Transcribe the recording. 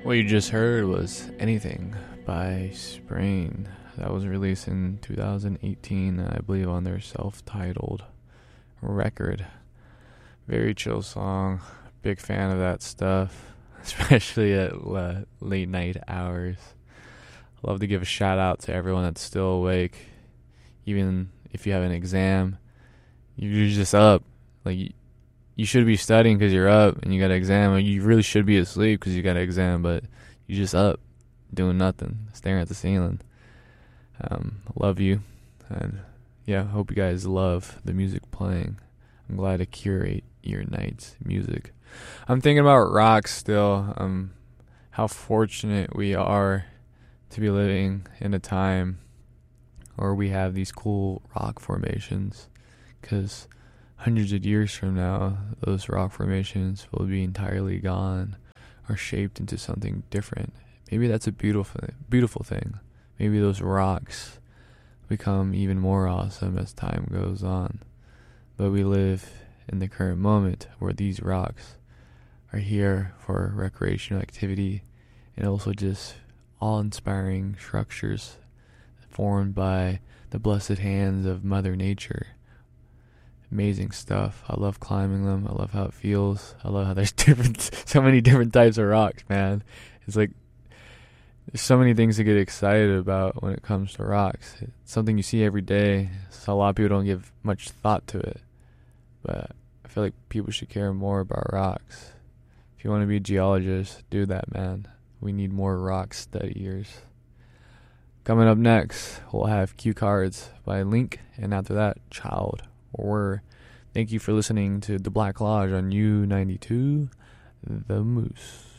What you just heard was Anything by Sprain. That was released in 2018, I believe, on their self-titled record. Very chill song. Big fan of that stuff, especially at late night hours. Love to give a shout out to everyone that's still awake. Even if you have an exam, you're just up. Like, you should be studying because you're up and you got an exam. Or you really should be asleep because you got an exam, but you're just up doing nothing, staring at the ceiling. Love you. And yeah, hope you guys love the music playing. I'm glad to curate your night's music. I'm thinking about rock still. How fortunate we are to be living in a time where we have these cool rock formations, because hundreds of years from now, those rock formations will be entirely gone or shaped into something different. Maybe that's a beautiful thing. Maybe those rocks become even more awesome as time goes on. But we live in the current moment where these rocks are here for recreational activity and also just awe-inspiring structures formed by the blessed hands of Mother Nature. Amazing stuff. I love climbing them. I love how it feels. I love how there's so many different types of rocks, man. It's like there's so many things to get excited about when it comes to rocks. It's something you see every day, so a lot of people don't give much thought to it. But I feel like people should care more about rocks. If you want to be a geologist, do that, man. We need more rock studiers. Coming up next, we'll have Cue Cards by Link, and after that, Child or Thank you for listening to The Black Lodge on U92, The Moose.